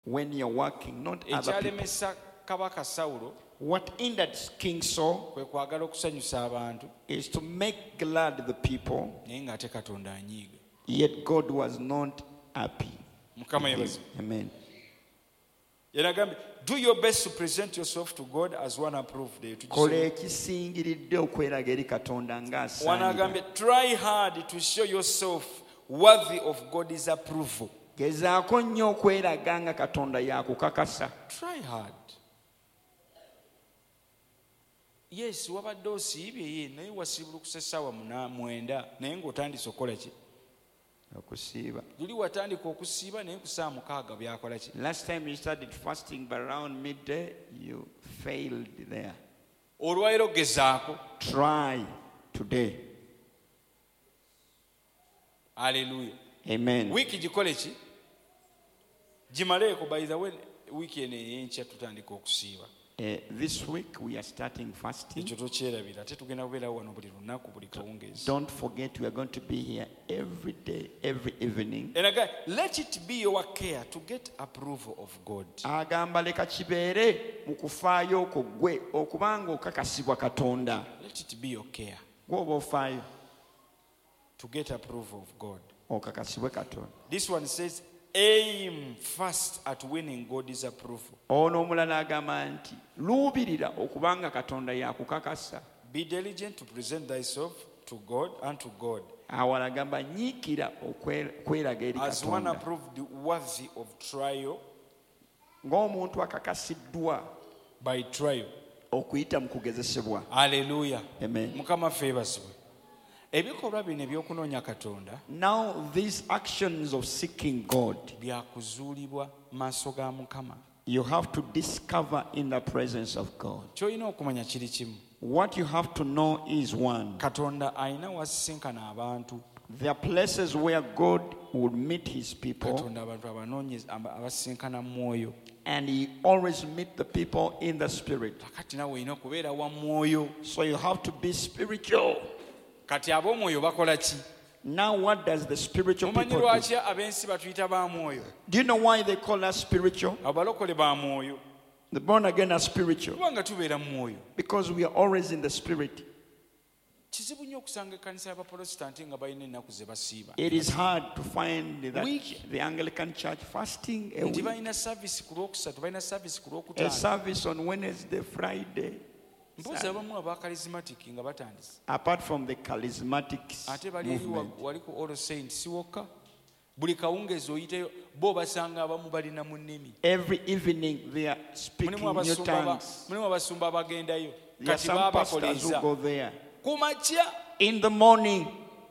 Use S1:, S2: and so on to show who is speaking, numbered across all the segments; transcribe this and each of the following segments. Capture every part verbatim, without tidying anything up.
S1: when you're working, not other people.
S2: ekyalemesa kabaka Sawulo
S1: What hindered King Saul
S2: kwe kwagala okusanyusa abantu
S1: is to make glad the people,
S2: naye ng'ate Katonda anyiiga.
S1: yet God was not happy.
S2: Mukama yebaze.
S1: Amen.
S2: Yanagambye, do your best to present yourself to God as one approved.
S1: Kola ekisingiridde okweraga eri Katonda ng'asaanira.
S2: Wanagambye, try hard to show yourself worthy of God's approval.
S1: Gezaako nnyo okweraga nga Katonda yakukakasa.
S2: Try hard. Yes, wabadde osiibye ye naye wasiibulukuse essaawa mwenda naye ng'otandise okukola ki?
S1: Okusiiba.
S2: Luli watandika okusiiba naye ku ssaawa mukaaga byakola ki?
S1: Last time you started fasting, but around midday you failed there.
S2: Olwaleero gezaako.
S1: Try today.
S2: Hallelujah.
S1: Amen.
S2: Wiiki gikole ki? Gimaleeko. By the way, wiiki eno ey'enkya tutandika okusiiba.
S1: Uh, this week we are starting fasting.
S2: Ekyo tokyerabira ate tugenda kubeerawo wano buli lunaku buli kawungeezi.
S1: Don't forget we are going to be here every day, every evening.
S2: And again, let it be your care to get approval of God.
S1: Agamba leka kibeere mu kufaayo okwo ggwe okubanga okakasibwa Katonda.
S2: Let it be your care
S1: Gw'oba ofaayo
S2: to get approval of God.
S1: okakasibwe Katonda.
S2: This one says, aim first at winning God's approval.
S1: Ono omulala agamba nti luubirira okubanga Katonda yakukakasa.
S2: Be diligent to present thyself to God and to God
S1: Awala agamba nyiikira okweraga eri
S2: as one
S1: Katonda
S2: approved worthy of trial
S1: ng'omuntu akakasiddwa
S2: by trial.
S1: okuyita mu kugezesebwa.
S2: Hallelujah.
S1: Amen.
S2: Mukama feebazibwe. Ebikolwa bino ebyokunoonya Katonda
S1: Now these actions of seeking God,
S2: byakuzuulibwa maaso ga Mukama.
S1: you have to discover in the presence of God.
S2: Ky'olina okumanya kiri kimu.
S1: What you have to know is one.
S2: Katonda alina wasisinkana abantu.
S1: There are places where God would meet his people,
S2: Katonda abantu abanoonyeza aba- abasisinkana mu mwoyo.
S1: and he always meet the people in the spirit.
S2: Kati nawe olina okubeera wa mwoyo.
S1: So you have to be spiritual.
S2: Kati ab'omwoyo bakola ki?
S1: Now what does the spiritual
S2: Mumanyi
S1: people do?
S2: lwaki ab'ensi batuyita ba mwoyo?
S1: Do you know why they call us spiritual?
S2: Abalokole ba mwoyo.
S1: The born again are spiritual
S2: Kubanga tubeera mu mwoyo.
S1: because we are always in the spirit.
S2: Kizibu nnyo okusanga ekkanisa y'Abaprotestanti nga balina ennaku ze basiiba.
S1: It is hard to find that
S2: Week.
S1: the Anglican church fasting a
S2: Nti
S1: week,
S2: balina service ku lwokusatu, balina service ku
S1: a
S2: lwokutaano.
S1: service on Wednesday, Friday.
S2: Mbuuza abamu aba charismatic nga batandise.
S1: Apart from the charismatics
S2: Ate bali eri wa-
S1: movement,
S2: wali ku All Saints wokka. Buli kawungeezi oyiteyo bo basanga abamu balina mu nnimi.
S1: every evening they are speaking
S2: Mulimu
S1: new
S2: abasumba aba-
S1: tongues.
S2: mulimu abasumba abagendayo.
S1: There are
S2: Kati
S1: some pastors who
S2: baabakoleeza.
S1: go there.
S2: Ku makya
S1: In the morning,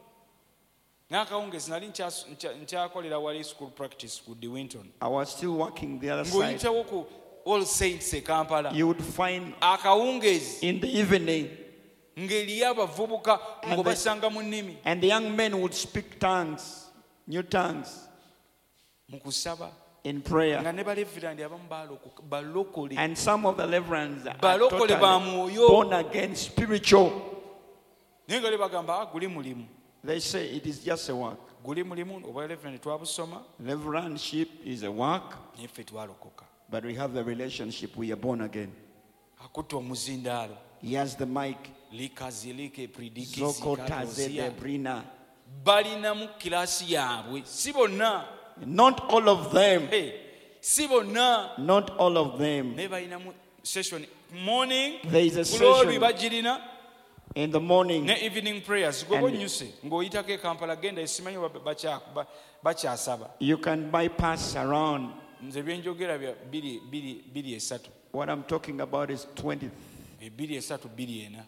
S2: n'akawungeezi nali nkyas- nkya- nkyakolera wali school practice ku De Winton.
S1: I was still working the other side.
S2: Ng'oyitawo ku All Saints e Kampala.
S1: You would find
S2: Akawungeezi
S1: in the evening,
S2: ng'eriyo abavubuka
S1: And the-
S2: ng'obasanga mu nnimi.
S1: and the young men would speak tongues, new tongues,
S2: Mu kusaba
S1: in prayer.
S2: nga ne balevirandi abamu balokoka- balokole.
S1: And some of the reverends are
S2: Balokole ba
S1: totally
S2: mwoyo.
S1: born again, spiritual.
S2: Naye nga le bagamba, "Ah, guli mulimu."
S1: They say it is just a work.
S2: Guli mulimu obwa Reverend twabusoma
S1: Reverendship is a work,
S2: naye ffe twalokoka.
S1: but we have the relationship. We are born again.
S2: Akutte omuzindaalo.
S1: He has the mic.
S2: Likazilike pridiki
S1: Zoko
S2: zikatozia.
S1: Tazede Brina.
S2: Balina mu kiraasi yaabwe. Si bonna.
S1: Not all of them.
S2: Hey, si bonna.
S1: Not all of them.
S2: Naye balina mu session morning.
S1: There is a
S2: Glory
S1: session
S2: bagirina.
S1: in the morning.
S2: Ne evening prayers. Gwe
S1: And-
S2: bonyuse ng'oyitako e Kampala genda esimanyi bakya- ba- bakyasaba.
S1: You can bypass around.
S2: Nze byenjogera bya biri biri biri esatu.
S1: What I'm talking about is twenty.
S2: Ebiri esatu biri ena.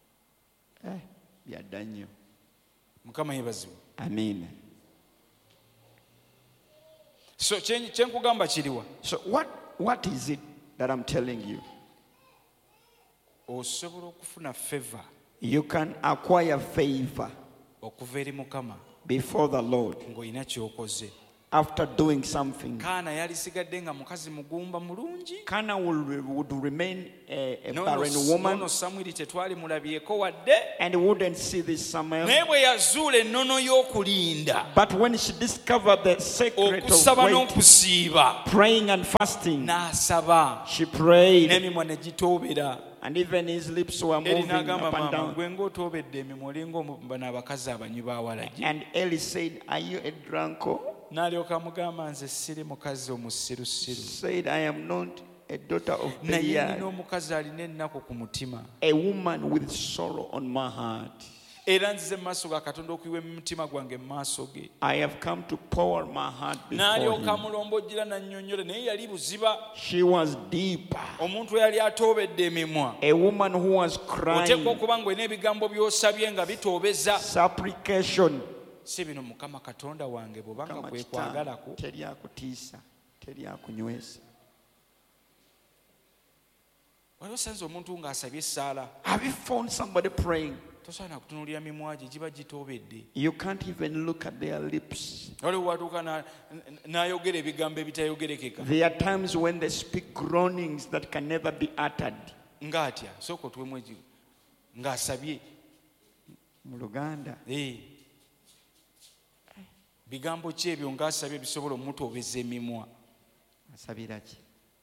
S1: Eh, yeah, Daniel.
S2: Mukama yeebazibwe.
S1: Amen.
S2: So kye kye nkugamba kiriwa?
S1: So what, what is it that I'm telling you?
S2: Osobola okufuna favor
S1: You can acquire favor
S2: okuva eri Mukama
S1: before the Lord
S2: ng'olina ky'okoze.
S1: after doing something.
S2: Kaana yalisigadde nga mukazi mugumba mulungi.
S1: Kana would, would remain a, a
S2: No,
S1: barren
S2: no,
S1: woman.
S2: no, Samwiri tetwali mulabyeko wadde.
S1: And wouldn't see this Samuel.
S2: Naye bwe yazuula ennono y'okulinda,
S1: But when she discovered the secret of
S2: okusaba
S1: wait,
S2: n'okusiiba,
S1: praying and fasting,
S2: n'asaba,
S1: she prayed,
S2: n'emimwa ne gitoobera.
S1: and even his lips were
S2: Eri
S1: moving
S2: n'agamba,
S1: up and
S2: maama
S1: down.
S2: gwe ng'otoobedde emimwa olinga bano abakazi abanywi ba walagi.
S1: And Eli said, "Are you a drunkard?"
S2: N'alyoka amugamba, nze siri mukazi omusirusiru,
S1: Said, "I am not a daughter of
S2: naye nina
S1: Belial,
S2: omukazi alina ennaku ku mutima,
S1: a woman with sorrow on my heart.
S2: era nzize mu maaso ga Katonda okuyiwa emitima gwange mu maaso ge."
S1: I have come to pour my heart before
S2: N'alyoka
S1: him."
S2: amulombojjera n'annyonnyola, naye yali buziba.
S1: She was deep,
S2: Omuntu eyali atoobedde emimwa,
S1: a woman who was
S2: oteekwa
S1: crying,
S2: okuba ng'olina ebigambo by'osabye nga bitoobeza.
S1: supplication.
S2: Si bino Mukama Katonda wange bw'obanga
S1: Kama
S2: kwekwagalako,
S1: kitanda, teri akutiisa, teri akunywesa.
S2: wali osanze omuntu ng'asabye essaala,
S1: Have you found somebody praying?
S2: tosaana kutunuulira mimwa gye, giba gitoobedde.
S1: You can't even look at their lips.
S2: Waliwo watuuka na- n'ayogera ebigambo ebitayogerekeka.
S1: There are times when they speak groanings that can never be uttered.
S2: Ng'atya sooka otuwemu egi ng'asabye.
S1: Mu Luganda,
S2: Eh. Bigambo ki ebyo ng'asabye bisobola omutoobeza emimwa?
S1: asabira ki?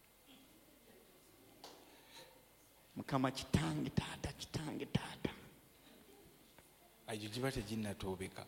S1: Mukama kitange taata, kitange taata.
S2: Egyo giba teginnatoobeka.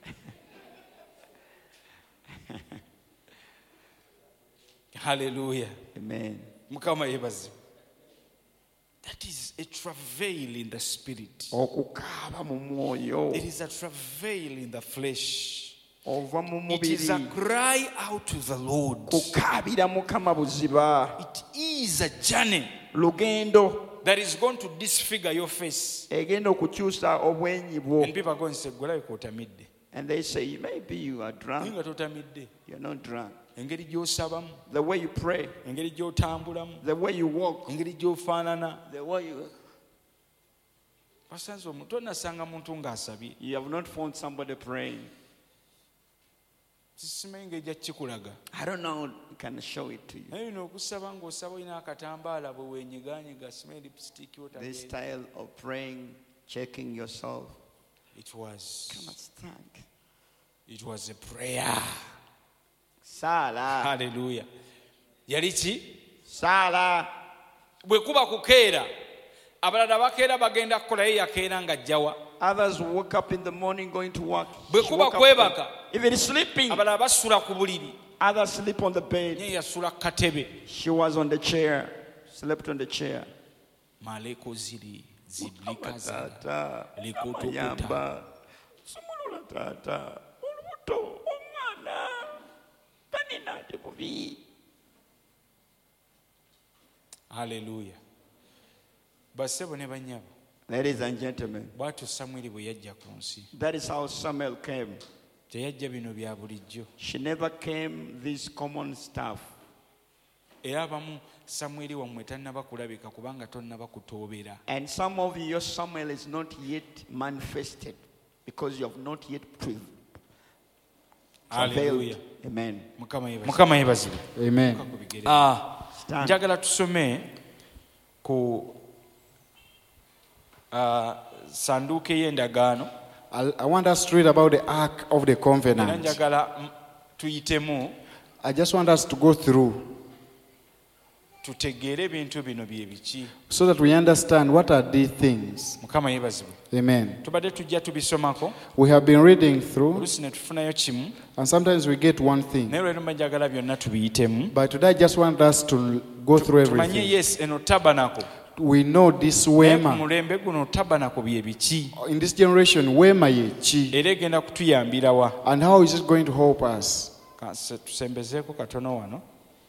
S2: Hallelujah.
S1: Amen.
S2: Mukama yeebazibwe. That is a travail in the spirit.
S1: Okukaaba mu mwoyo,
S2: It is a travail in the flesh.
S1: ova mu
S2: It is a
S1: mubiri,
S2: cry out to the Lord.
S1: kukaabira Mukama buziba.
S2: It is a journey
S1: Lugendo
S2: that is going to disfigure your face.
S1: egenda okukyusa obwenyi bwo.
S2: And people are going to say, "Gwelabika otamidde."
S1: And they say, maybe you are
S2: Naye
S1: drunk.
S2: nga totamidde.
S1: You're not drunk.
S2: Engeri gy'osabamu,
S1: The way you pray,
S2: engeri gy'otambulamu,
S1: the way you walk,
S2: engeri gy'ofaanana.
S1: the way you...
S2: Basanze omuntu onasanga muntu ng'asabye.
S1: You have not found somebody praying.
S2: Simanyi engeri gya kikulaga.
S1: I don't know, I can show it to you.
S2: Naye bino okusaba ng'osaba olina akatambaala bwe weenyigaanyiga, simanyi lipstick
S1: This
S2: otabeera.
S1: style of praying, checking yourself.
S2: It was,
S1: Come on, stand.
S2: it was a prayer.
S1: Sala.
S2: Hallelujah. Yali ki?
S1: Sala.
S2: Bwe kuba kukeera, abalala bakeera bagenda kukolayo yakeera ng'ajjawa.
S1: Others woke up in the morning going to work.
S2: Bwe
S1: She
S2: kuba
S1: woke up-
S2: kwebaka,
S1: Even sleeping.
S2: abalala basula ku buliri.
S1: Others sleep on the bed.
S2: Naye yasula ku katebe.
S1: She was on the chair. Slept on the chair.
S2: Maleko ziri zidlika zira
S1: Tata.
S2: likutukuta.
S1: Amayamba. Sumulula tata. Olubuto. Omwana. Tanina ate bubi.
S2: Haleluya. Bassebo ne bannyabo,
S1: Ladies and gentlemen,
S2: bw'atyo Samwiri bwe yajja ku nsi.
S1: that is how Samuel came.
S2: Teyajja bino bya bulijjo.
S1: She never came this common stuff.
S2: Era abamu Samwiri wammwe tannaba kulabika kubanga tonnaba kutoobera.
S1: And some of your Samuel is not yet manifested because you have not yet pre-
S2: Haleluya.
S1: travailed. Amen.
S2: Mukama yeebazibwe. Mukama yeebazibwe.
S3: Amen.
S2: Ah,
S1: Stand.
S2: njagala tusome ku ah, sanduuko ey'endagaano.
S3: I, I want us to read about the Ark of the
S2: Era
S3: Covenant.
S2: njagala mm, tuyitemu
S3: I just want us to go through
S2: tutegeere ebintu bino bye biki.
S3: so that we understand what are these things.
S2: Mukama yeebazibwe.
S3: Amen.
S2: Tubadde tujja tubisomako
S3: We have been reading through,
S2: oluusi ne tufunayo kimu,
S3: and sometimes we get one thing.
S2: naye lwero mba njagala byonna tubiyitemu.
S3: But today I just want us to go through
S2: Tumanye
S3: everything.
S2: yes eno tabanako.
S3: We know this
S2: Naye ku
S3: Wema.
S2: mulembe guno tabanako bye biki.
S3: In this generation, Wema ye chi.
S2: Era egenda kutuyambira wa.
S3: And how is it going to help us?
S2: Kanse tusembezeeko katono wano.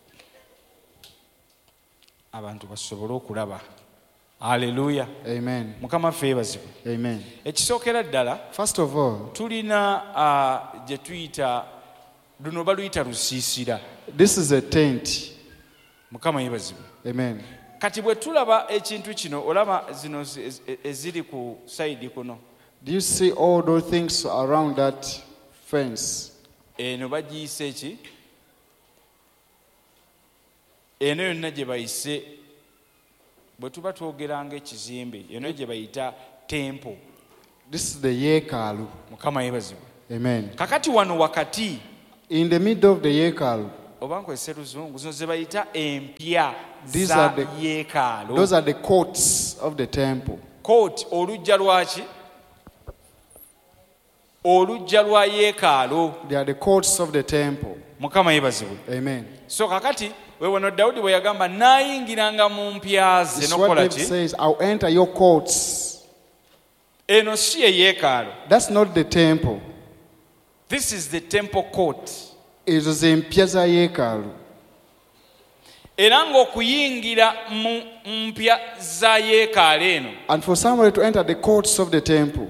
S2: Abantu basobole okulaba. Haleluya.
S3: Amen.
S2: Mukama ffe yeebazibwe.
S3: Amen.
S2: Ekisookera ddala
S3: First of all,
S2: tulina ah, gye tuyita luno baluyita lusiisira.
S3: this is a tent.
S2: Mukama yeebazibwe.
S3: Amen.
S2: Kati bwe tulaba ekintu kino olaba zino zi- ezi- eziri ku sayidi kuno.
S3: Do you see all those things around that fence?
S2: Eno bagiyise eki? eno yonna gye bayise bwe tuba twogeranga ekizimbe eno gye bayita temple.
S3: This is the Yekalu.
S2: Mukama yeebazibwe.
S3: Amen.
S2: Kakati wano wakati
S3: In the middle of the Yekalu,
S2: oba nkozesa luzungu zino ze bayita empya
S3: These
S2: za
S3: are the-
S2: yeekaalu.
S3: those are the courts of the temple.
S2: Court, olujja lwaki? Olujja lwa yeekaalu.
S3: They are the courts of the temple.
S2: Mukama yeebazibwe.
S3: Amen.
S2: So kakati we wano Dawudi bwe yagamba naayingiranga mu mpya ze
S3: This is what
S2: nokola
S3: David
S2: ki?
S3: says, I'll enter your courts.
S2: Eno si ye yeekaalu.
S3: That's not the temple.
S2: This is the temple court.
S3: It is in Piazza Yekalu.
S2: Era ng'okuyingira mu mpya za yeekaalu eno
S3: And for somebody to enter the courts of the temple,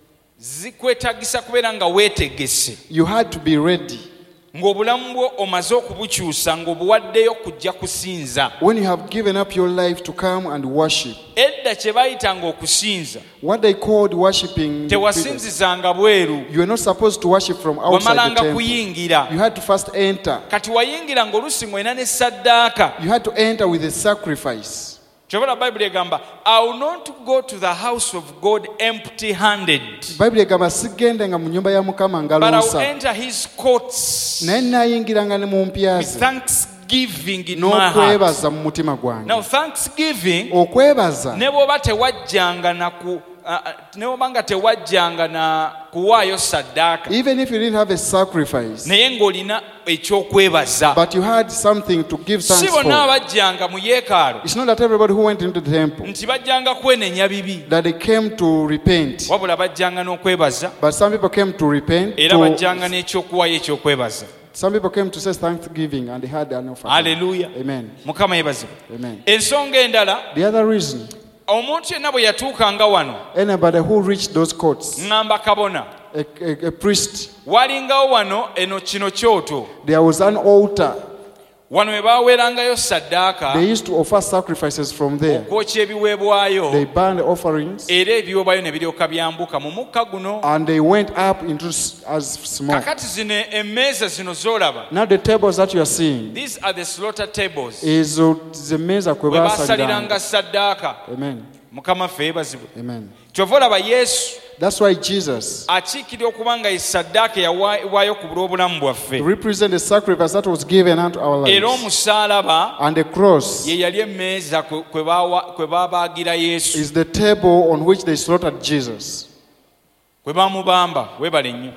S2: zikwetagisa kubeera nga weetegese,
S3: you had to be ready.
S2: ng'obulamu bwo omaze okubukyusa ng'obuwaddeyo kujja kusinza.
S3: When you have given up your life to come and worship,
S2: Edda kye baayitanga okusinza
S3: what they called worshiping,
S2: tewasinzizanga bweru,
S3: you were not supposed to worship from outside the
S2: wamalanga
S3: temple.
S2: kuyingira.
S3: You had to first enter.
S2: Kati wayingira ng'oluusi ng'olina ne saddaaka.
S3: You had to enter with a sacrifice.
S2: Kyobala Bayibuli egamba, I will not go to the house of God empty handed,
S3: Bayibuli egamba sigende nga mu nnyumba ya Mukama
S2: but I will
S3: ngalosa,
S2: enter his courts
S3: naye naayingiranga ne mu mpya
S2: with
S3: ze
S2: thanksgiving in my heart.
S3: n'okwebaza mu mutima gwange.
S2: Now thanksgiving,
S3: Okwebaza
S2: ne bw'oba tewajjanga na ku uh, uh, ne bw'oba nga tewajjanga na kuwaayo saddaaka,
S3: even if you didn't have a sacrifice,
S2: naye ng'olina ekyokwebaza.
S3: but you had something to give
S2: Si
S3: thanks
S2: bonna
S3: for.
S2: abajjanga mu yeekaalu
S3: It's not that everybody who went into the temple
S2: nti bajjanga kwenenya bibi,
S3: that they came to repent,
S2: wabula bajjanga n'okwebaza,
S3: but some people came to repent.
S2: era
S3: To,
S2: bajjanga n'ekyokuwaayo ekyokwebaza.
S3: some people came to say thanksgiving and they had an offering.
S2: Haleluya.
S3: Amen.
S2: Mukama yeebazibwe.
S3: Amen.
S2: Ensonga endala,
S3: The other reason,
S2: omuntu yenna bwe yatuukanga wano,
S3: anybody who reached those courts,
S2: ŋŋamba kabona,
S3: a, a, a priest,
S2: walingawo wano eno kino kyoto,
S3: there was an altar.
S2: wano we baaweerangayo saddaaka,
S3: They used to offer sacrifices from there.
S2: okwokya ebiweebwayo,
S3: They burned offerings
S2: era ebiweebwayo ne biryoka byambuka mu mukka guno.
S3: and they went up into s- as smoke.
S2: Kakati zino emmeeza zino z'olaba,
S3: Now the tables that you are seeing
S2: these are the slaughter tables,
S3: is uh, the meza kwe
S2: we
S3: basaliranga.
S2: baasaliranga saddaaka.
S3: Amen.
S2: Mukama ffe yeebazibwe.
S3: Amen.
S2: Kyova olaba Yesu
S3: That's why Jesus
S2: akiikirira okuba nga ye saddaaka eyawaayibwayo ku bulw'obulamu bwaffe,
S3: represents the sacrifice that was given unto our
S2: era
S3: lives.
S2: omusaalaba
S3: And the cross
S2: ye yali emmeeza kwe kwe baawa- kwe baabaagira Yesu,
S3: is the table on which they slaughtered Jesus.
S2: kwe baamubamba. Weebale nnyo.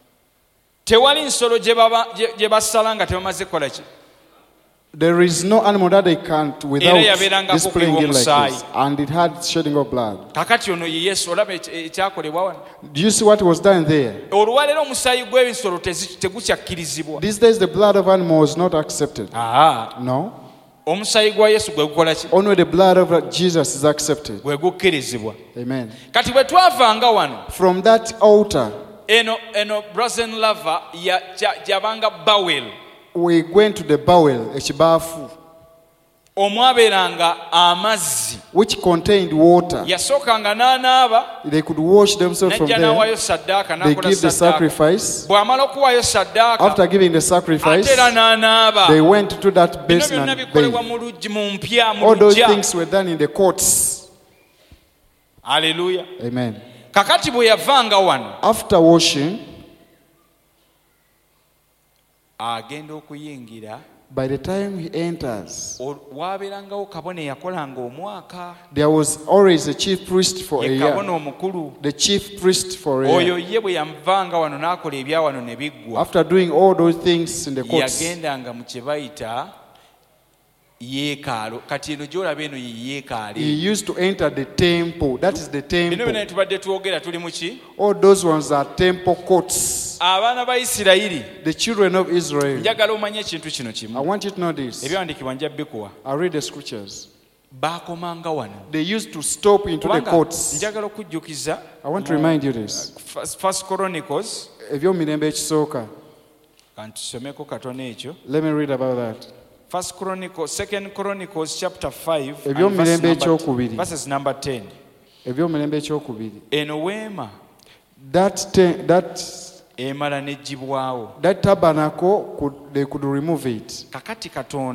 S2: Tewali nsolo gye baba- gye- gye basala nga tebamaze kukola ki?
S3: There is no animal that they can't without
S2: yabeerangako
S3: displaying it like
S2: okuyiwa
S3: this. And it had shedding of blood.
S2: Kakati ono ye Yesu, olaba ekya- ekyakolebwa wano.
S3: Do you see what was done there?
S2: Olwaleero omusaayi gw'ebisolo tezi- tegukyakkirizibwa.
S3: These days the blood of animal is not accepted.
S2: Aa,
S3: No.
S2: omusaayi gwa Yesu gwe gukola ki?
S3: Only the blood of Jesus is accepted.
S2: Gwe gukkirizibwa.
S3: Amen.
S2: Kati bwe twavanga wano,
S3: From that altar,
S2: eno eno Brazen Lava ya- gya- gyabanga Bawel,
S3: we went to the bowel, ekibaafu,
S2: omwabeeranga amazzi.
S3: which contained water.
S2: Yasookanga n'anaaba,
S3: They could wash themselves from
S2: n'ajja
S3: there.
S2: n'awaayo saddaaka,
S3: They
S2: n'akola
S3: give the
S2: saddaaka.
S3: sacrifice.
S2: Bw'amala okuwaayo saddaaka,
S3: After giving the
S2: ate
S3: sacrifice,
S2: era n'anaaba.
S3: they went to that
S2: Bino
S3: basin
S2: byonna
S3: and
S2: bikolebwa
S3: bathed.
S2: mu luggi mu mpya mu
S3: All those
S2: luggya.
S3: things were done in the courts.
S2: Haleluya.
S3: Amen.
S2: Kakati bwe yavanga wano,
S3: After washing,
S2: agenda okuyingira,
S3: by the time he enters,
S2: ol- waabeerangawo kabona eyakolanga omwaka,
S3: there was always a chief priest for a
S2: ye
S3: year.
S2: kabona omukulu.
S3: The chief priest for a
S2: Oyo
S3: year.
S2: ye bwe yavanga wano n'akola ebya wano ne biggwa,
S3: After doing all those things in the courts,
S2: yagendanga mu kye bayita yeekaalo. Kati eno gy'olaba eno ye
S3: he
S2: yeekaali.
S3: used to enter the temple. That is the
S2: Bino byonna
S3: temple.
S2: bye tubadde twogera tuli mu ki?
S3: All those ones are temple courts.
S2: Abaana ba Isirayiri,
S3: The children of Israel.
S2: njagala omanye ekintu kino
S3: I
S2: kimu.
S3: want you to know this.
S2: Ebyawandiikibwa njja bikuwa.
S3: I read the scriptures.
S2: Baakomanga wano.
S3: They used to stop into the
S2: Kubanga
S3: courts.
S2: njagala okujjukiza
S3: I want to remind you this.
S2: First- First Chronicles,
S3: Ebyomirembe ekisooka.
S2: kantusomeko katono ekyo.
S3: Let me read about that.
S2: First Chronicles, Second Chronicles chapter five and
S3: Ebyomirembe
S2: verse number-
S3: ekyokubiri.
S2: verses number ten.
S3: Ebyomirembe ekyokubiri.
S2: Eno weema
S3: That te- that
S2: emala n'eggyibwawo.
S3: that tabernacle could they could remove it.
S2: Kakati Katonda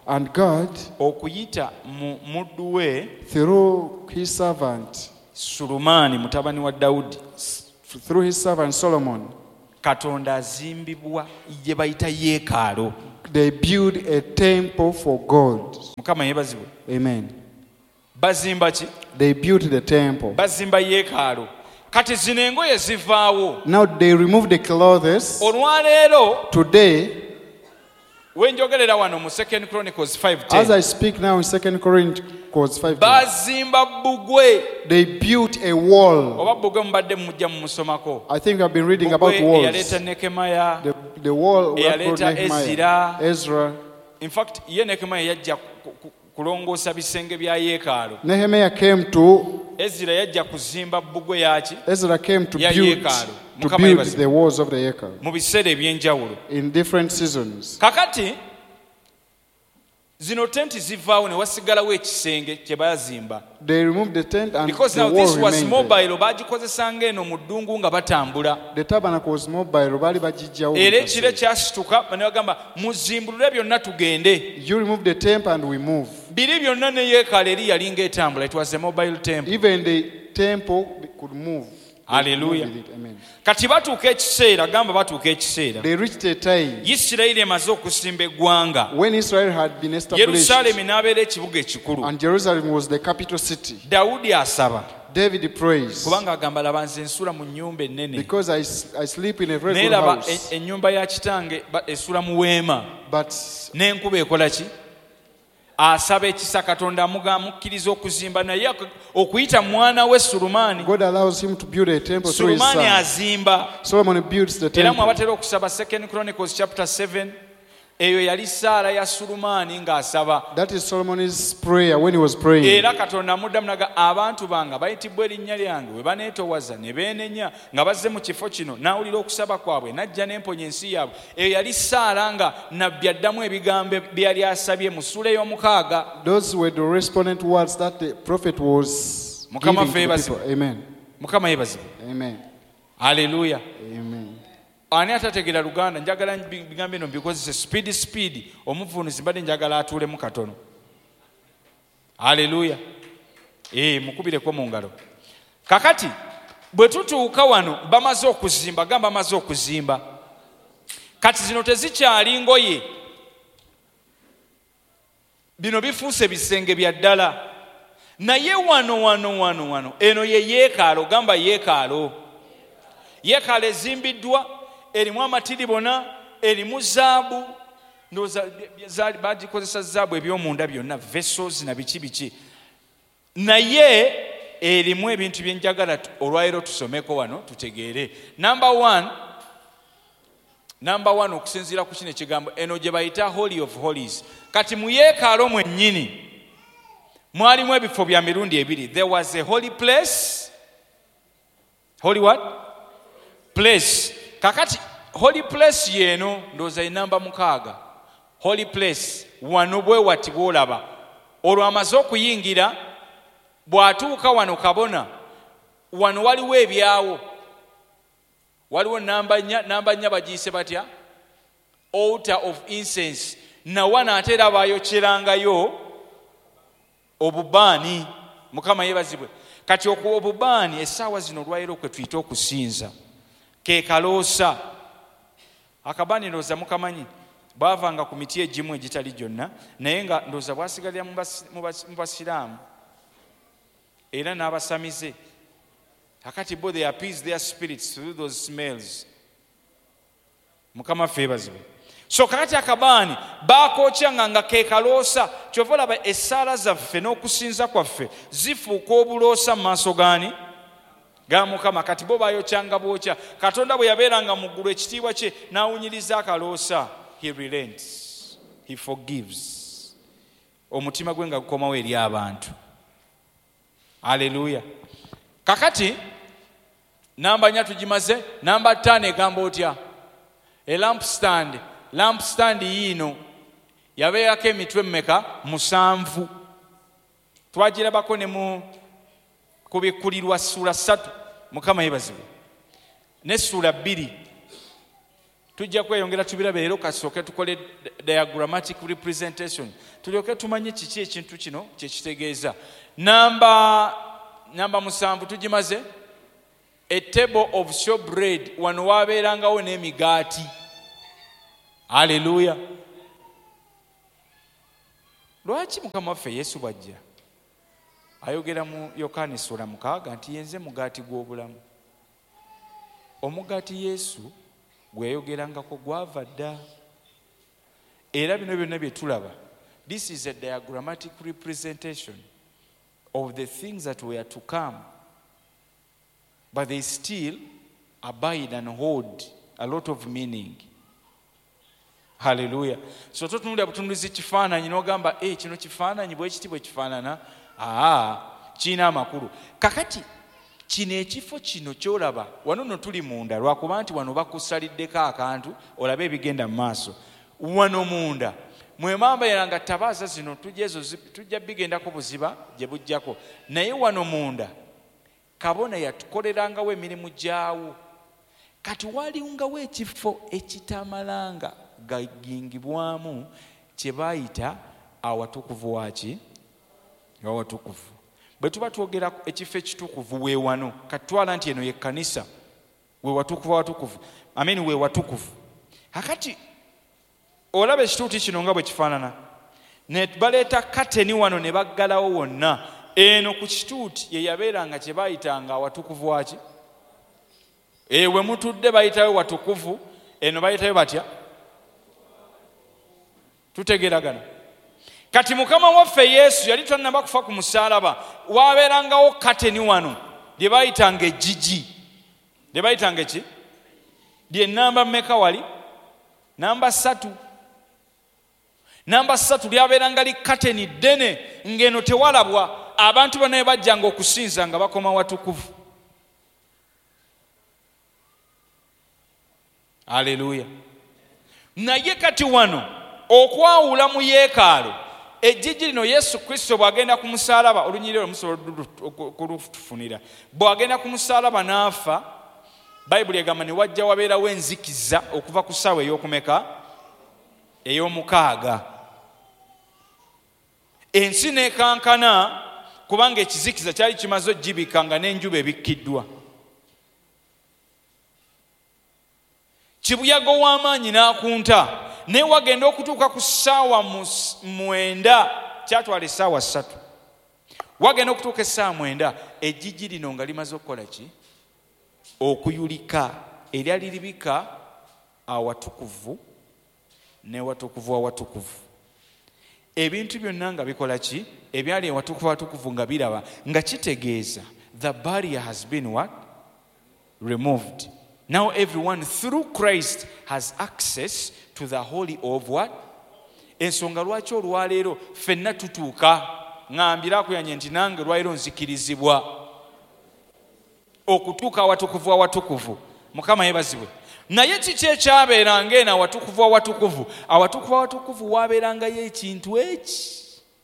S3: And God,
S2: okuyita mu muddu we
S3: through his servant,
S2: Sulumani mutabani wa Dawudi,
S3: through his servant Solomon,
S2: Katonda azimbibwa ye bayita yeekalo.
S3: they built a temple for God.
S2: Mukama yebazibwe.
S3: Amen.
S2: Bazimba ki?
S3: They built the temple.
S2: Bazimba yeekalo. Kati zino engoye zivaawo.
S3: Now they removed the clothes.
S2: Olwaleero
S3: Today,
S2: wenjogerera wano mu Second Chronicles five
S3: as
S2: ten,
S3: I speak now in Second Chronicles five,
S2: bazimba bbugwe.
S3: they built a wall.
S2: Oba bbugwe mubadde mujja mu musomako.
S3: I think I've been reading about
S2: Bbugwe
S3: walls.
S2: eyaleeta Nekemaya.
S3: The, the wall
S2: Eyaleeta
S3: that brought Nehemiah,
S2: Ezra.
S3: Ezra.
S2: In fact, ye Nekemaya yajja ku- ku- kulongoosa bisenge bya yeekalo.
S3: Nehemiah came to,
S2: Ezra yajja kuzimba bbugwe yaki
S3: Ezra came to
S2: Ya
S3: build,
S2: yeekaalu.
S3: to
S2: Mukama
S3: build
S2: yebazibu.
S3: the walls of the Yekal
S2: mu biseera eby'enjawulo.
S3: in different seasons.
S2: Kakati zino tenti zivaawo ne wasigalawo ekisenge kye baazimba.
S3: They removed the tent and
S2: Because
S3: the
S2: now
S3: wall
S2: this was
S3: remained there.
S2: mobile, baagikozesanga eno mu ddungu nga batambula.
S3: The tabernacle was mobile. Bali bajijjawo
S2: Era
S3: mu
S2: ekire
S3: kasee.
S2: kyasituka ne bagamba muzimbulule byonna tugende.
S3: You remove the temple and we move.
S2: Biri byonna ne yeekaalu eri yali ng'etambula. It was a mobile temple.
S3: Even the temple could move. They could
S2: Hallelujah.
S3: move with it. Amen.
S2: Kati batuuka ekiseera, gamba batuuka ekiseera.
S3: They reached a time
S2: Isirayiri emaze okusimba eggwanga.
S3: when Israel had been established
S2: Yerusaalemi n'abeera ekibuga ekikulu.
S3: and Jerusalem was the capital city.
S2: Dawudi asaba.
S3: David prays
S2: Kubanga agamba laba nze nsula mu nnyumba ennene.
S3: because I, s- I sleep in a very
S2: Naye
S3: good
S2: laba
S3: house.
S2: e- ennyumba ya kitange ba- esula mu weema.
S3: But
S2: N'enkuba ekola ki? Asaba ekisa Katonda amuga amukkiriza okuzimba naye ak- okuyita mwana we Sulumaani.
S3: God allows him to build a temple through his
S2: Sulumaani
S3: son.
S2: azimba.
S3: Solomon builds the
S2: Era
S3: temple.
S2: mwabatera okusaba Second Chronicles chapter seven. Eyo yali ssaala ya Sulumaani ng'asaba.
S3: That is Solomon's prayer when he was praying.
S2: Era Katonda amuddamu naga abantu bange bayitibwa erinnya lyange bwe baneetoowaza ne beenenya nga bazze mu kifo kino n'awulira okusaba kwabwe n'ajja n'emponya ensi yaabwe. Eyo yali ssaala nga nabbi addamu ebigambo bye yali asabye mu ssuula ey'omukaaga.
S3: Those were the respondent words that the prophet was
S2: Mukama
S3: giving to the
S2: ffe
S3: people. Amen.
S2: Mukama yeebazibwe.
S3: Amen.
S2: Haleluya.
S3: Amen.
S2: Ani atategeera Luganda njagala bigambo bino bikozese speed speed omuvunuzi mbadde njagala atuulemu katono. Haleluya. Eh, mukubireko mu ngalo. Kakati bwe tutuuka wano bamaze okuzimba, gamba bamaze okuzimba. Kati zino tezikyali ngoye. Bino bifuuse bisenge bya ddala. Naye wano wano wano wano eno ye yeekalo, gamba yeekalo. Yeekalo ezimbiddwa erimu amatiribona, erimu zaabu, ndowooza bagikozesa zaabu eby'omunda byonna, vessels na biki biki. Naye erimu ebintu bye njagala olwaleero tusomeko wano tutegeere. Number one, number one okusinziira ku kino ekigambo eno gye bayita Holy of Holies. Kati mu yeekalo mwennyini mwalimu ebifo bya mirundi ebiri. There was a holy place. Holy what? Place. Kakati holy place yeno ndowooza enamba mukaaga. Holy place wano bwe wati bw'olaba. Olwo amaze okuyingira bw'atuuka wano kabona wano waliwo ebyawo. Waliwo namba nnya, namba nnya bagiyise batya? Altar of incense. Na wana ate era baayokyerangayo obubaani. Mukama yeebazibwe. Kati okuwa obubaani essaawa zino olwaleero kwe tuyita okusinza. Ke kaloosa. Akabaani ndowooza mukamanyi bwavanga ku miti egimu egitali gyonna naye nga ndowooza bwasigalira mu basiraamu era n'abasamize. Akati bo they appease their spirits through those smells. Mukama ffe yeebazibwe. So kakati akabaani baakokyanga nga ke kaloosa. Kyova olaba essaala zaffe n'okusinza kwaffe zifuuka obuloosa mu maaso gaani ga Mukama. Kati bo baayokyanga bwokya. Katonda bwe yabeeranga mu ggulu ekitiibwa kye n'awunyiriza akaloosa. He relents. He forgives. Omutima gwe nga gukomawo eri abantu. Haleluya. Kakati namba nnya tugimaze. Namba ttaano egamba otya? A lampstand. Lampstand yiino yabeerako emitwe mmeka? Musanvu. Twagirabako ne mu kubikkulirwa ssuula ssatu. Mukama yeebazibwe. Ne ssuula bbiri tujja kweyongera tubirabe leero kasooke tukole diagrammatic representation tulyoke tumanye kiki ekintu kino kyekitegeeza. namba namba musanvu tugimaze. A table of showbread, wano wabeerangawo n'emigaati. Haleluya. Lwaki Mukama waffe Yesu bw'ajja ayogera mu Yokaana essula mukaaga nti yenze mugaati gw'obulamu? Omugaati Yesu gwe yayogerangako gwava dda. Era bino byonna bye tulaba, this is a diagrammatic representation of the things that were to come, but they still abide and hold a lot of meaning. Hallelujah. So totunulira butunduzi kifaananyi n'ogamba eh kino kifaananyi bwe kiti bwe kifaanana, aa kiina amakulu. Kakati kino ekifo kino kyolaba wano no tuli munda, lwakuba nti wano bakusaliddeko akantu olabe ebigenda mu maaso. Wano munda mwe mamba yeranga tabaaza zino tujezo tujja bigendako buziba gye bujjako, naye wano munda kabona yatukolerangawo emirimu gyawo. Kati waliungawo ekifo ekitamalanga gagingibwamu kye bayita awatukuvu waki awatukuvu. Bwe tuba twogera ekifo ekitukuvu we wano, katwala nti eno ye kanisa, we watukuvu watukuvu, ameni we watukuvu. Hakati olaba ekituuti kino nga bwe kifaanana, ne baleeta kateni wano ne baggalawo wonna. Eno ku kituuti ye yabeeranga kye bayitanga awatukuvu waki. Ewe mutudde bayitayo watukuvu, eno bayitayo batya? Tutegeragana. Kati Mukama waffe Yesu yali tannaba kufa ku musaalaba, wabeerangawo kateni wano lye bayitanga ejjigi. Lye bayitanga ki? Lye namba mmeka wali? Namba ssatu. Namba ssatu lyabeeranga li kateni ddene, ng'eno tewalabwa. Abantu bonna bajjanga okusinza nga bakoma watukuvu. Haleluya. Naye kati wano okwawula mu yeekaalu, ejjigi lino Yesu Kristo bw'agenda ku musaalaba, olunyiriro musobola kulutufunira, bw'agenda ku musaalaba n'afa, Bayibuli egamba ne wajja wabeerawo enzikiza okuva ku ssaawa ey'okumeka ey'omukaaga. Ensi n'ekankana kubanga ekizikiza kyali kimaze ogibika nga n'enjuba ebikkiddwa. Kibuyaga w'amaanyi n'akunta, naye wagenda okutuuka ku ssaawa mwenda, kyatwala essaawa ssatu. Wagenda okutuuka essaawa mwenda, ejjigi lino nga limaze okukola ki? Okuyulika. Eryali libika awatukuvu ne watukuvu awatukuvu. Ebintu byonna nga bikola ki? Ebyali awatukuvu awatukuvu nga biraba, nga kitegeeza the barrier has been what? Removed. Now everyone through Christ has access to the holy of what? Ensonga lwaki olwaleero ffenna tutuuka, ngambira akuyanye nti nange lwaleero nzikirizibwa okutuuka awatukuvu awatukuvu. Mukama yeebazibwe. Naye kiki ekyabeeranga eno awatukuvu awatukuvu? Awatukuvu awatukuvu waabeerangayo ekintu eki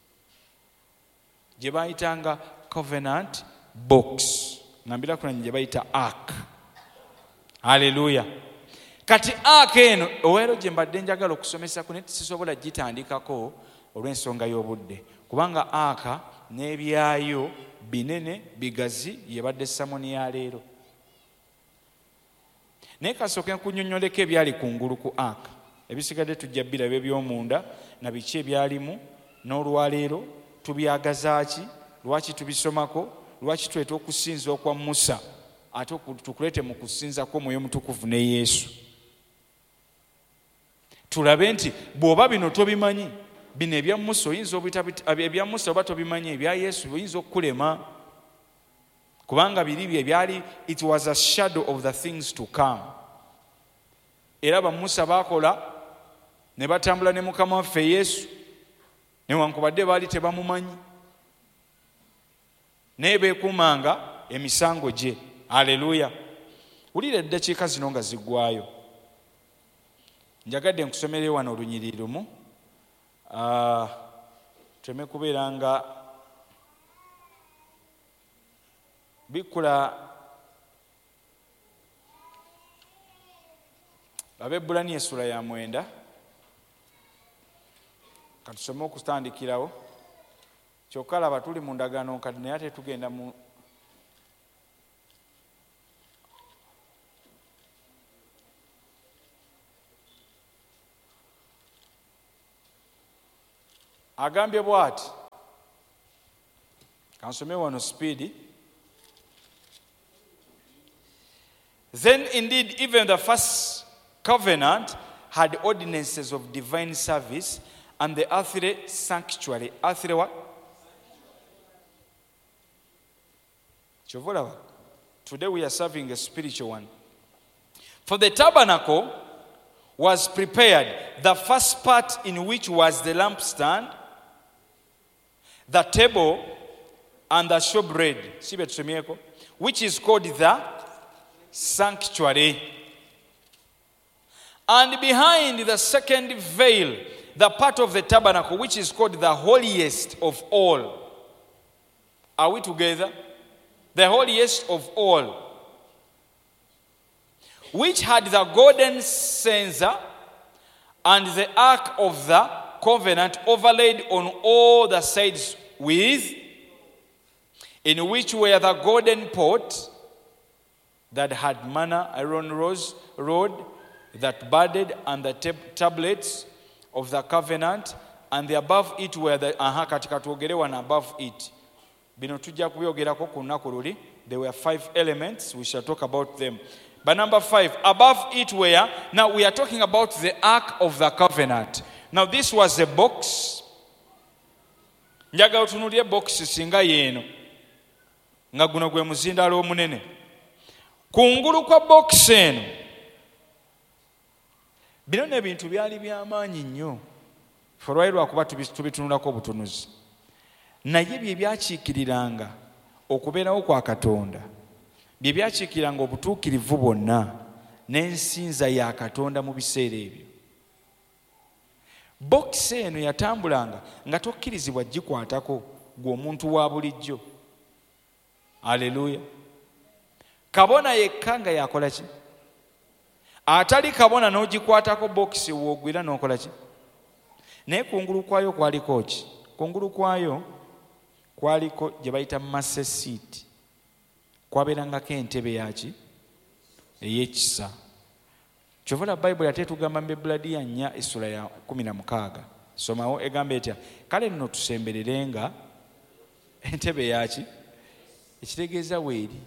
S2: gye baayitanga covenant box, ngambira kunanye gye bayita ark. Haleluya. Kati ark eno oweero gye mbadde njagala okusomesako naye sisobola gitandikako olw'ensonga y'obudde, kubanga ark n'ebyayo binene bigazi yebadde samoni ya leero. Naye kasooke nkunnyonnyoleko ebyali kungulu ku ark. Ebisigadde tujja biraba eby'omunda na biki ebyalimu, n'olwaleero tubyagazaaki, lwaki tubisomako, lwaki tweta okusinza okwa Musa ate tukulete mu kusinzako Mwoyo Mutukuvu ne Yesu. Tulabe nti bw'oba bino tobimanyi, bino ebya Musa oyinza obuyita ebya Musa oba tobimanyi, ebya Yesu oyinza okukulema, kubanga biri bye byali, it was a shadow of the things to come. Era ba Musa bakola ne batambula ne Mukama waffe Yesu, newankubadde baali tebamumanyi, naye beekumanga emisango gye. Haleluya. Wulira eddakiika zino nga ziggwayo, njagadde nkusomere wano olunyiriri lumu, uh, teme kubeera nga bikula Ab'Ebbulani essula ya mwenda katusome okutandikirawo kyokka laba tuli mu ndagaano kati naye ate tugenda mu agambye bw'ati kansome wano speedi. Then indeed even the first covenant had ordinances of divine service and the earthly sanctuary. Earthly what? Today we are serving a spiritual one. For the tabernacle was prepared, the first part in which was the lampstand, the table, and the showbread, which is called the sanctuary. And behind the second veil, the part of the tabernacle, which is called the holiest of all. Are we together? The holiest of all, which had the golden censer and the ark of the covenant overlaid on all the sides with, in which were the golden pot that had manna, Aaron rose, rod that budded, and the tab- tablets of the covenant, and the above it were the aha katika tuogelewa na above it. Bino tujja kubyogerako ku nnaku luli. There were five elements. We shall talk about them. But number five, above it were, now we are talking about the ark of the covenant. Now this was a box. Njaga otunulie box singa yeno. Nga guno gwe muzindalo omunene. Kungulu kwa box eno. Bino nebintu byali by'amaanyi nnyo. Folwairwa kuba tubitunulako obutunuzi. Naye bye byakiikiriranga okubeerawo kwa Katonda, bye byakiikiriranga obutuukirivu bwonna n'ensinza ya Katonda mu biseera ebyo. Bokisi eno yatambulanga nga tokkirizibwa gikwatako gwe omuntu wa bulijjo. Aleluya. Kabona yekka nga yakola ki? Atali kabona n'ogikwatako bokisi woogwira n'okola ki? Naye kungulu kwayo kwaliko ki? Kungulu kwayo kwaliko gye bayita masse seat. Kwabeerangako entebe yaki ey'ekisa. Kyovula Bayibuli ate tugamba mu Ebuladiya nnya essula ya kumi na mukaaga. Somawo egamba etya? Kale nno tusembererenga entebe yaki? Ekitegeeza weeri.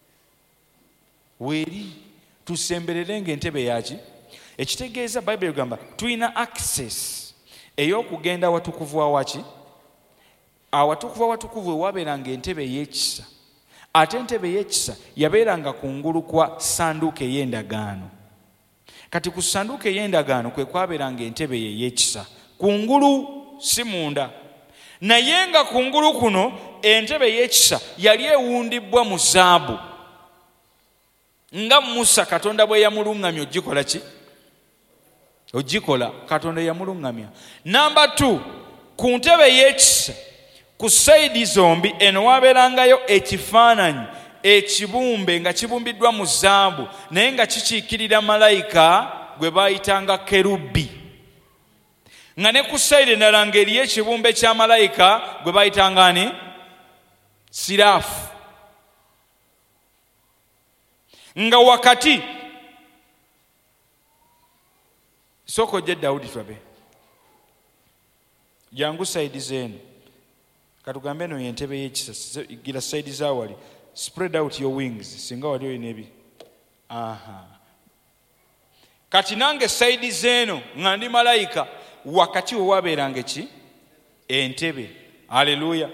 S2: Weeri. Tusembererenga entebe yaki? Ekitegeeza Bayibuli egamba tulina access ey'okugenda watukuvu awaki? Awatukuvu awatukuvu ewabeeranga entebe ey'ekisa. Ate entebe ey'ekisa yabeeranga kungulu kwa sanduuko ey'endagaano. Kati ku sanduuko ey'endagaano kwe kwabeeranga entebe ey'ekisa. Kungulu si munda. Naye nga kungulu kuno entebe ey'ekisa yali ewundibbwa mu zaabu. Nga Musa Katonda bwe yamuluŋŋamya ogikola ki? Ogikola. Katonda yamuluŋŋamya. Namba two, ku ntebe ey'ekisa ku sayidi zombi eno wabeerangayo ekifaananyi ekibumbe nga kibumbiddwa mu zaabu naye nga kikiikirira malayika gwe baayitanga kerubi. Nga ne ku sayidi endala ng'eriyo ekibumbe kya malayika gwe baayitanga ani? Siraafu. Nga wakati sooka ojje Dawudi twabe jangu sayidi zeeno katugambe eno yentebe y'ekisa gira sayidi zaawali. Spread out your wings singa wali oyina ebi. Aha. Kati nange sayidi zeeno nga ndi malayika wakati we wabeeranga ki? Entebe. Haleluya.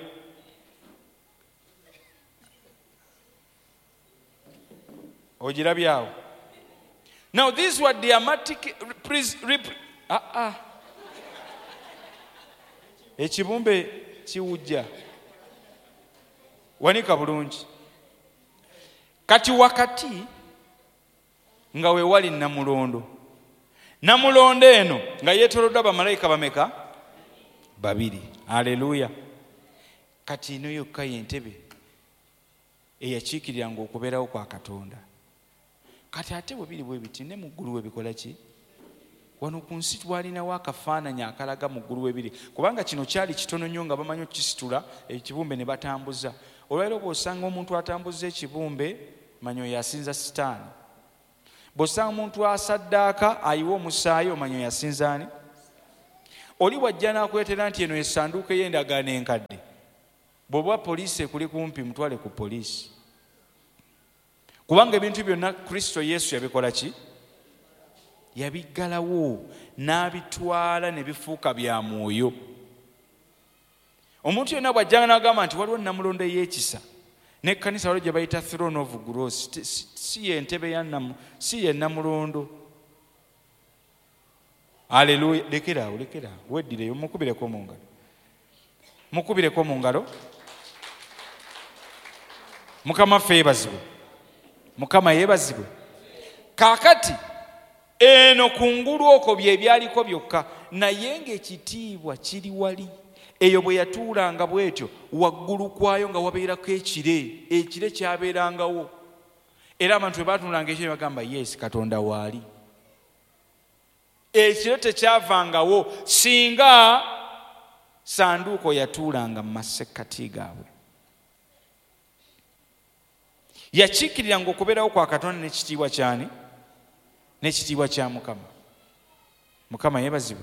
S2: Ojirabyawo. Now these were dramatic ah ah ekibumbe kiwujja wanika bulungi. Kati wakati nga we wali namulondo. Namulondo eno nga yeetoloddwa bamalayika bameka? Babiri. Haleluya. Kati ino yokka y'entebe eyakiikiriranga okubeerawo kwa Katonda. kati ate bwe biri bwe biti ne mu ggulu we bikola ki? Wano ku nsi twalinawo akafaananyi akalaga mu ggulu we biri, kubanga kino kyali kitono nnyo nga bamanyi okukisitula ekibumbe ne batambuza. Olwaleero bw'osanga omuntu atambuza ekibumbe manya oyo asinza sitaani. Bw'osanga omuntu asaddaaka ayiwa omusaayi omanya oyo asinza ani? Oli wajja n'akwetera nti eno essanduuko ey'endagaano enkadde, bw'oba poliisi ekuli kumpi mutwale ku poliisi, kubanga ebintu byonna Kristo Yesu yabikola ki? Yabiggalawo n'abitwala ne bifuuka bya mwoyo. Omuntu yenna bw'ajjanga n'agamba nti waliwo namulondo ey'ekisa, n'ekkanisa waliwo gye bayita throne of grace, si ye ntebe ya namu, si ye namulondo. Haleluya. Lekeraawo, lekeraawo, weddireyo, mukubireko mu ngalo, mukubireko mu ngalo. Mukama ffe yeebazibwe, Mukama yeebazibwe. Kaakati eno kungulu okwo bye byaliko byokka, naye ng'ekitiibwa kiri wali. Eyo bwe yatuulanga bw'etyo, waggulu kwayo nga wabeerako ekire, ekire kyabeerangawo. Era abantu bwe baatuulanga ekire bagamba yes, Katonda waali. Ekire tekyavangawo singa sanduuko yatuulanga mu masekkati gaabwe. Yakiikiriranga okubeerawo kwa Katonda n'ekitiibwa kyani? N'ekitiibwa kya Mukama. Mukama yeebazibwe.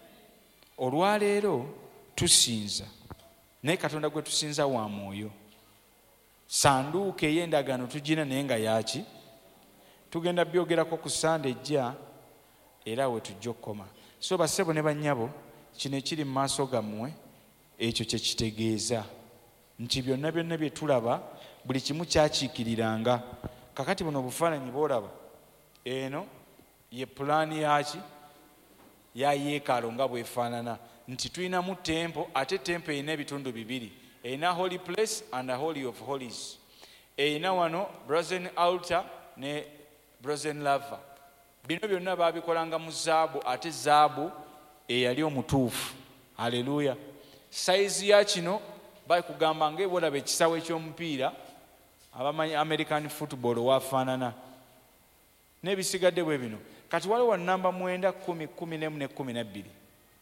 S2: Olwaleero tusinza, naye Katonda gwe tusinza wa mwoyo. Sanduuko ey'endagaano tugina naye nga yaki? Tugenda byogerako ku Sande ejja era we tujja okukoma. So bassebo ne bannyabo, kino ekiri mu maaso gammwe ekyo kye kitegeeza nti byonna byonna bye tulaba buli kimu kyakiikiriranga. Kakati buno obufaananyi bw'olaba eno ye pulaani yaki? Ya yeekaalu nga bwefaanana, nti tulinamu tempo, ate tempo erina ebitundu bibiri, erina holy place and a holy of holies. Erina wano brazen altar ne brazen laver. Bino byonna baabikolanga mu zaabu, ate zaabu eyali omutuufu. Haleluya. Sayizi ya kino bakugamba ng'ebwolaba ekisawo eky'omupiira abamanyi American football wafaanana n'ebisigadde bwe bino. Kati waliwo namba mwenda kumi kumi n'emu ne kumi na bbiri.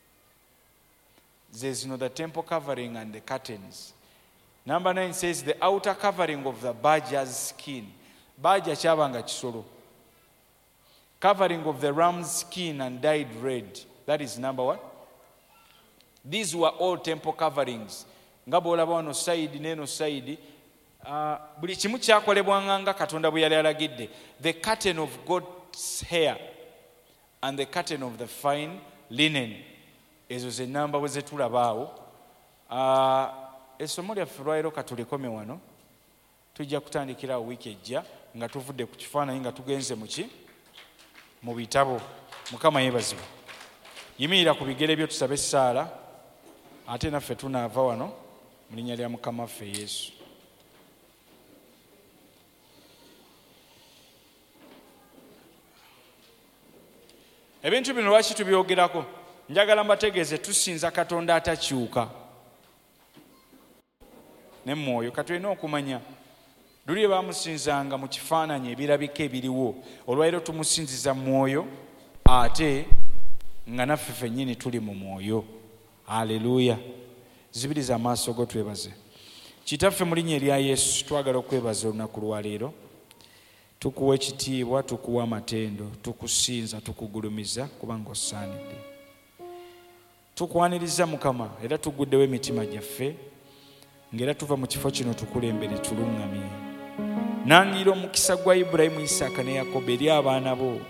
S2: There's no the temple covering and the curtains. Number nine says the outer covering of the badger's skin. Badger kyabanga kisolo. Covering of the ram's skin and dyed red. That is number one. These were all temple coverings. Nga bw'olaba wano side n'eno side, uh, buli kimu kyakolebwanga nga Katonda bwe yali alagidde. The curtain of goat's hair and the curtain of the fine linen. Ezo ze namba bwe zetulabaawo. Uh, essomo lyaffe lwaliro katulikome wano. Tujja kutandikira wiiki ejja nga tuvudde ku kifaananyi nga tugenze mu ki? Mu bitabo. Mukama yeebazibwe. Yimirira ku bigere byo tusabe essaala, ate naffe tunaava wano mu linnya lya Mukama waffe Yesu. Ebintu bino lwaki tubyogerako? Njagala mbategeeze tusinza Katonda atakyuka ne mwoyo. Katulina okumanya luli baamusinzanga mu kifaananyi ebirabika ebiriwo, olwaleero tumusinziza mwoyo ate nga naffe ffennyini tuli mu mwoyo. Haleluya. Zibiriza amaaso go twebaze. Kitaffe mu linnya erya Yesu twagala okwebaza olunaku lwaleero. Tukuwa ekitiibwa, tukuwa amatendo, tukusinza, tukugulumiza kubanga osaanidde. Tukwaniriza Mukama era tuguddewo emitima gyaffe ng'era tuva mu kifo kino tukulembere tuluŋŋamye. Nangira omukisa gwa Ibulayimu, Isaaka ne Yakobo eri abaana bo.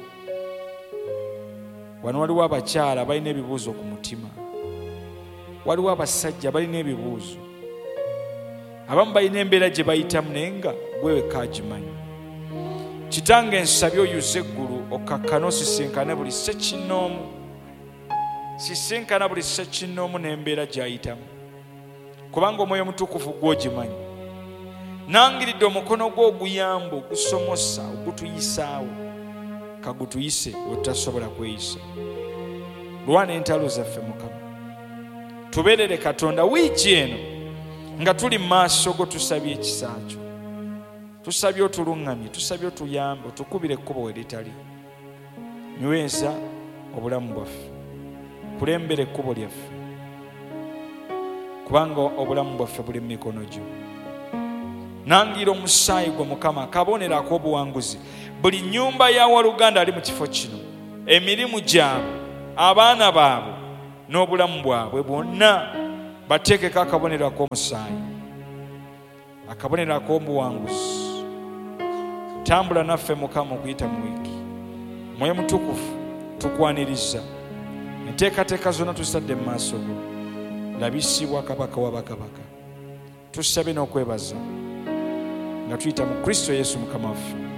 S2: Wano waliwo abakyala balina ebibuuzo ku mutima, waliwo abasajja balina ebibuuzo, abamu balina embeera gye bayitamu naye nga gwe wekka agimanyi. Kitange nsabye oyuze eggulu okakkane osisinkane buli ssekinnoomu, sisinkana buli ssekinnoomu n'embeera gy'ayitamu, kubanga Omwoyo Omutukuvu gw'ogimanyi. Nangiridde omukono gwo oguyamba, ogusomosa, ogutuyisaawo, kagutuyise we tutasobola kweyisa. Lwana entalo zaffe Mukama, tubeerere Katonda wiiki eno nga tuli mu maaso go tusabye ekisa kyo. tusabye otuluŋŋamye, tusabye otuyambe, otukubire ekkubo we litali. Nyweza obulamu bwaffe, kulembera ekkubo lyaffe, kubanga obulamu bwaffe buli mu mikono gyo. Nangira omusaayi gwe Mukama akabonero ak'obuwanguzi buli nnyumba ya waluganda ali mu kifo kino, emirimu gyabwe, abaana baabwe n'obulamu bwabwe bwonna bateekeko akabonero ak'omusaayi, akabonero ak'obuwanguzi. Tambula naffe Mukama okuyita mu wiiki. Mwoyo Mutukuvu tukwaniriza enteekateeka zonna tusadde mu maaso go, labisibwa kabaka wa bakabaka. Tusabe n'okwebaza nga tuyita mu Kristo Yesu Mukama waffe.